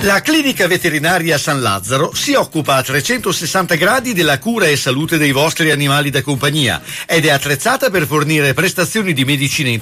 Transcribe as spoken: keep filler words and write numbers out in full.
La clinica veterinaria San Lazzaro si occupa a trecentosessanta gradi della cura e salute dei vostri animali da compagnia ed è attrezzata per fornire prestazioni di medicina